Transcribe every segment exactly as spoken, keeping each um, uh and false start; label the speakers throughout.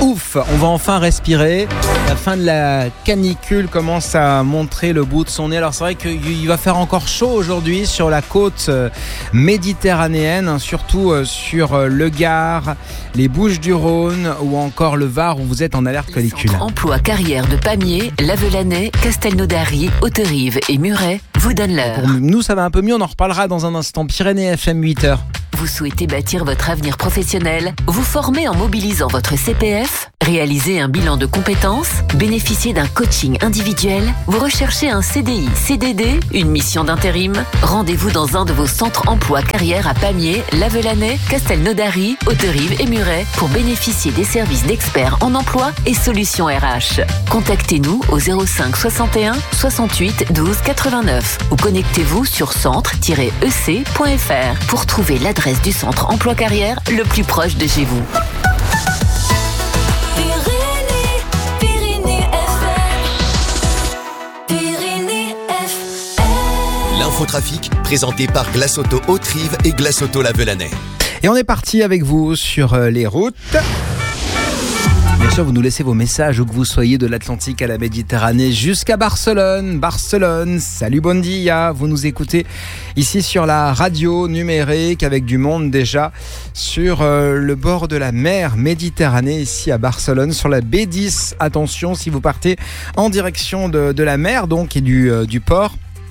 Speaker 1: Ouf, on va enfin respirer. La fin de la canicule commence à montrer le bout de son nez. Alors c'est vrai qu'il va faire encore chaud aujourd'hui sur la côte méditerranéenne, surtout sur le Gard, les Bouches-du-Rhône ou encore le Var où vous êtes en alerte canicule.
Speaker 2: Centre emploi carrière de Pamiers, Lavelanet, Castelnaudary, Haute-Rive et Muret vous donne l'heure.
Speaker 1: Pour nous ça va un peu mieux, on en reparlera dans un instant. Pyrénées F M huit heures.
Speaker 2: Vous souhaitez bâtir votre avenir professionnel, vous former en mobilisant votre C P F, réaliser un bilan de compétences, bénéficier d'un coaching individuel, vous recherchez un C D I, C D D, une mission d'intérim. Rendez-vous dans un de vos centres emploi carrière à Pamiers, Lavelanet, Castelnaudary, Haute-Rive et Muret pour bénéficier des services d'experts en emploi et solutions R H. Contactez-nous au zéro cinq soixante et un soixante-huit douze quatre-vingt-neuf ou connectez-vous sur centre tiret e c point f r pour trouver l'adresse du centre emploi carrière le plus proche de chez vous.
Speaker 3: Pyrénées, Pyrénées F M. Pyrénées F M.
Speaker 4: L'infotrafic présenté par Glace Auto Haute-Rive et Glace Auto Lavelanet.
Speaker 1: Et on est parti avec vous sur les routes. Bien sûr, vous nous laissez vos messages où que vous soyez de l'Atlantique à la Méditerranée jusqu'à Barcelone. Barcelone, salut bon dia. Vous nous écoutez ici sur la radio numérique avec du monde déjà sur euh, le bord de la mer Méditerranée ici à Barcelone sur la B dix. Attention si vous partez en direction de, de la mer donc et du, euh, du port.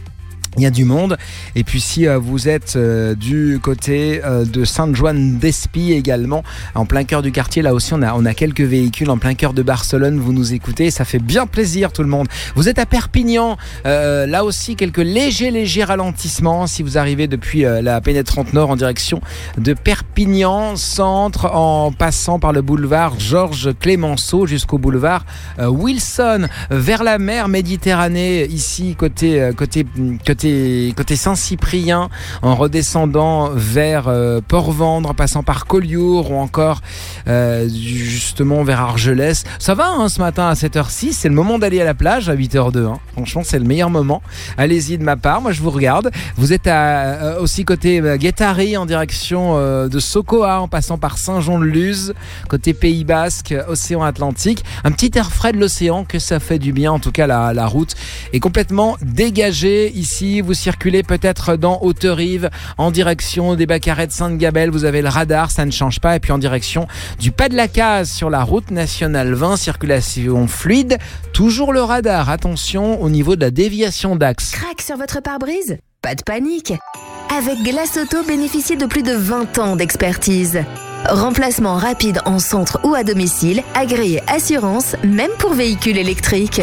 Speaker 1: Il y a du monde. Et puis si euh, vous êtes euh, du côté euh, de Sainte-Joanne d'Espí également, en plein cœur du quartier, là aussi on a, on a quelques véhicules en plein cœur de Barcelone, vous nous écoutez, ça fait bien plaisir tout le monde. Vous êtes à Perpignan, euh, là aussi quelques légers légers ralentissements si vous arrivez depuis euh, la pénétrante nord en direction de Perpignan centre en passant par le boulevard Georges Clémenceau jusqu'au boulevard euh, Wilson vers la mer Méditerranée ici côté euh, côté côté côté Saint-Cyprien en redescendant vers euh, Port-Vendre en passant par Collioure ou encore euh, justement vers Argelès. Ça va hein, ce matin à sept heures six, c'est le moment d'aller à la plage à huit heures deux hein. Franchement c'est le meilleur moment, allez-y de ma part, moi je vous regarde. Vous êtes à, euh, aussi côté euh, Guétari en direction euh, de Sokoa en passant par Saint-Jean-de-Luz, côté Pays Basque, Océan Atlantique, un petit air frais de l'océan que ça fait du bien. En tout cas la, la route est complètement dégagée ici. Vous circulez peut-être dans Haute-Rive en direction des Baccarets de Sainte-Gabelle, vous avez le radar, ça ne change pas. Et puis en direction du Pas de la Case sur la route nationale vingt, circulation fluide, toujours le radar. Attention au niveau de la déviation d'axe.
Speaker 5: Crac sur votre pare-brise ? Pas de panique. Avec Glace Auto, bénéficiez de plus de vingt ans d'expertise. Remplacement rapide en centre ou à domicile, agréé assurance, même pour véhicules électriques.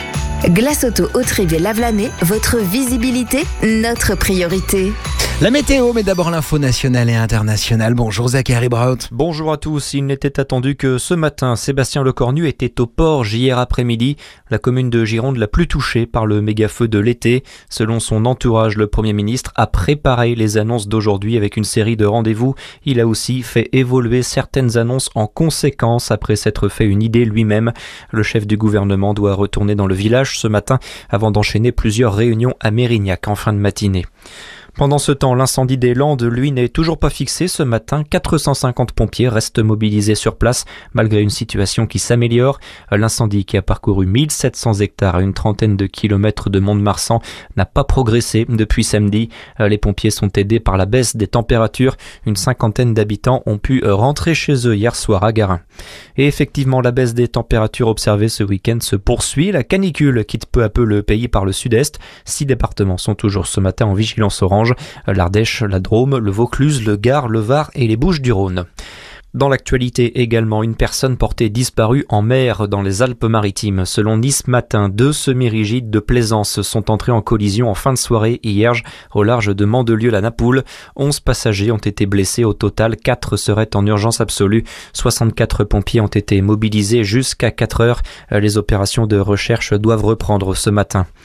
Speaker 5: Glace Auto Haute-Rive et Lavelanet, votre visibilité, notre priorité.
Speaker 1: La météo, mais d'abord l'info nationale et internationale. Bonjour Zachary Braut.
Speaker 6: Bonjour à tous. Il n'était attendu que ce matin, Sébastien Lecornu était au Porge hier après-midi, la commune de Gironde la plus touchée par le méga-feu de l'été. Selon son entourage, le Premier ministre a préparé les annonces d'aujourd'hui avec une série de rendez-vous. Il a aussi fait évoluer certaines annonces en conséquence après s'être fait une idée lui-même. Le chef du gouvernement doit retourner dans le village ce matin avant d'enchaîner plusieurs réunions à Mérignac en fin de matinée. Pendant ce temps, l'incendie des Landes, lui, n'est toujours pas fixé. Ce matin, quatre cent cinquante pompiers restent mobilisés sur place, malgré une situation qui s'améliore. L'incendie, qui a parcouru mille sept cents hectares à une trentaine de kilomètres de Mont-de-Marsan, n'a pas progressé depuis samedi. Les pompiers sont aidés par la baisse des températures. Une cinquantaine d'habitants ont pu rentrer chez eux hier soir à Garin. Et effectivement, la baisse des températures observée ce week-end se poursuit. La canicule quitte peu à peu le pays par le sud-est. Six départements sont toujours ce matin en vigilance orange. L'Ardèche, la Drôme, le Vaucluse, le Gard, le Var et les Bouches-du-Rhône. Dans l'actualité également, une personne portée disparue en mer dans les Alpes-Maritimes. Selon Nice Matin, deux semi-rigides de plaisance sont entrés en collision en fin de soirée hier au large de Mandelieu-la-Napoule. Onze passagers ont été blessés. Au total, quatre seraient en urgence absolue. soixante-quatre pompiers ont été mobilisés jusqu'à quatre heures. Les opérations de recherche doivent reprendre ce matin.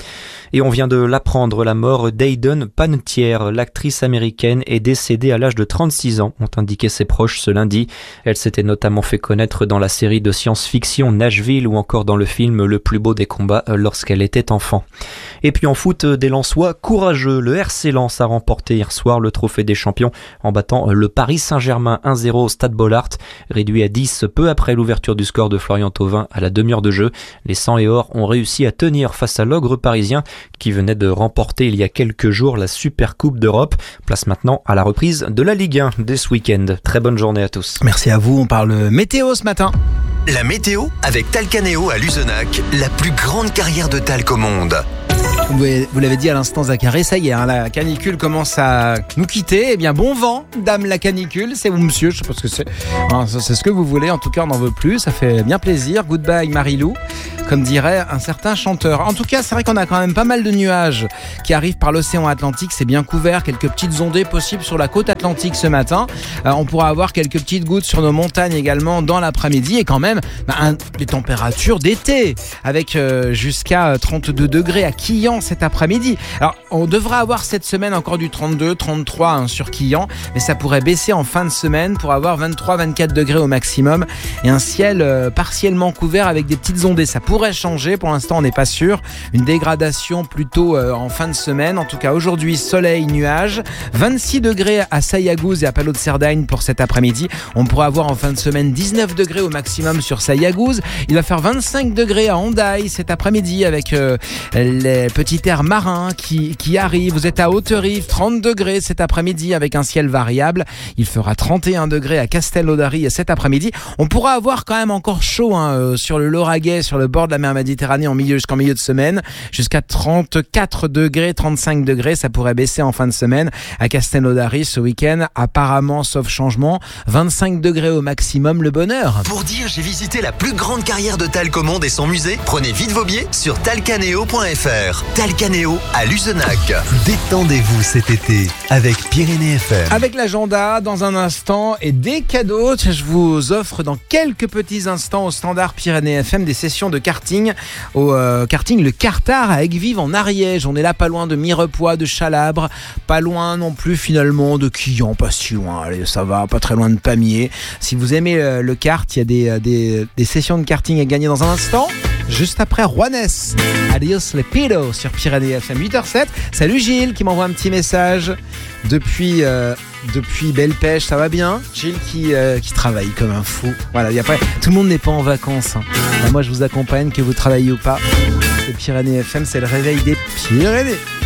Speaker 6: Et on vient de l'apprendre, la mort d'Hayden Panettiere, l'actrice américaine, est décédée à l'âge de trente-six ans, ont indiqué ses proches ce lundi. Elle s'était notamment fait connaître dans la série de science-fiction Nashville ou encore dans le film Le plus beau des combats lorsqu'elle était enfant. Et puis en foot, des Lensois courageux. Le R C Lens a remporté hier soir le trophée des champions en battant le Paris Saint-Germain un zéro au Stade Bollaert, réduit à dix peu après l'ouverture du score de Florian Thauvin à la demi-heure de jeu. Les sang et or ont réussi à tenir face à l'ogre parisien qui venait de remporter il y a quelques jours la Super Coupe d'Europe. Place maintenant à la reprise de la Ligue un dès ce week-end. Très bonne journée à tous.
Speaker 1: Merci à vous, on parle météo ce matin.
Speaker 4: La météo avec Talcanéo à Luzenac, la plus grande carrière de talc au monde.
Speaker 1: Vous l'avez dit à l'instant, Zachary, ça y est, hein, la canicule commence à nous quitter. Eh bien, bon vent, dame la canicule, c'est vous, monsieur, je sais pas ce que c'est. Hein, c'est ce que vous voulez, en tout cas, on n'en veut plus, ça fait bien plaisir. Goodbye, Marilou, comme dirait un certain chanteur. En tout cas, c'est vrai qu'on a quand même pas mal de nuages qui arrivent par l'océan Atlantique, c'est bien couvert, quelques petites ondées possibles sur la côte atlantique ce matin. Euh, on pourra avoir quelques petites gouttes sur nos montagnes également dans l'après-midi et quand même bah, un, des températures d'été avec euh, jusqu'à trente-deux degrés à Quillan cet après-midi. Alors, on devra avoir cette semaine encore du trente-deux, trente-trois hein, sur Quillan, mais ça pourrait baisser en fin de semaine pour avoir vingt-trois, vingt-quatre degrés au maximum et un ciel euh, partiellement couvert avec des petites ondées. Ça pourrait changer, pour l'instant on n'est pas sûr. Une dégradation plutôt euh, en fin de semaine. En tout cas, aujourd'hui, soleil, nuages. vingt-six degrés à Sayagouz et à Palau de Cerdagne pour cet après-midi. On pourra avoir en fin de semaine dix-neuf degrés au maximum sur Sayagouz. Il va faire vingt-cinq degrés à Hendaye cet après-midi avec euh, les petits air marin qui, qui arrive. Vous êtes à Haute-Rive, trente degrés cet après-midi avec un ciel variable. Il fera trente et un degrés à Castelnaudary cet après-midi. On pourra avoir quand même encore chaud hein, euh, sur le Lauragais, sur le bord de la mer Méditerranée en milieu, jusqu'en milieu de semaine. Jusqu'à trente-quatre degrés, trente-cinq degrés. Ça pourrait baisser en fin de semaine. À Castelnaudary ce week-end, apparemment, sauf changement, vingt-cinq degrés au maximum, le bonheur.
Speaker 4: Pour dire j'ai visité la plus grande carrière de talc au monde et son musée, prenez vite vos billets sur talcanéo point f r. Talcanéo à Luzenac. Détendez-vous cet été avec Pyrénées F M.
Speaker 1: Avec l'agenda dans un instant et des cadeaux, je vous offre dans quelques petits instants au standard Pyrénées F M des sessions de karting au euh, karting le Cartard à Aigues-Vives en Ariège. On est là pas loin de Mirepoix, de Chalabre, pas loin non plus finalement de Quillan, pas si loin. Allez, ça va, pas très loin de Pamiers. Si vous aimez euh, le kart, il y a des, des, des sessions de karting à gagner dans un instant. Juste après Juanes, Adios les Pidos sur Pyrénées F M huit heures sept. Salut Gilles qui m'envoie un petit message depuis, euh, depuis Belle Pêche, ça va bien? Gilles qui, euh, qui travaille comme un fou. Voilà, y a pas, tout le monde n'est pas en vacances. Hein. Alors moi je vous accompagne, que vous travaillez ou pas. C'est Pyrénées F M, c'est le réveil des Pyrénées.